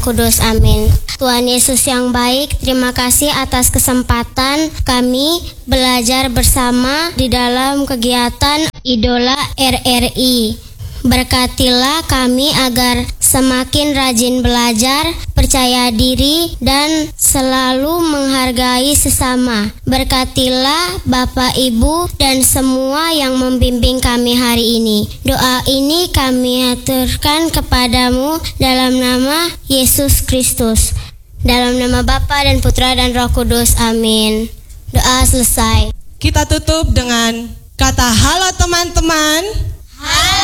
Kudus. Amin. Tuhan Yesus yang baik, terima kasih atas kesempatan kami belajar bersama di dalam kegiatan Idola RRI. Berkatilah kami agar semakin rajin belajar, percaya diri, dan selalu menghargai sesama. Berkatilah Bapak, Ibu, dan semua yang membimbing kami hari ini. Doa ini kami aturkan kepadamu dalam nama Yesus Kristus. Dalam nama Bapa dan Putra dan Roh Kudus. Amin. Doa selesai. Kita tutup dengan kata halo teman-teman. Halo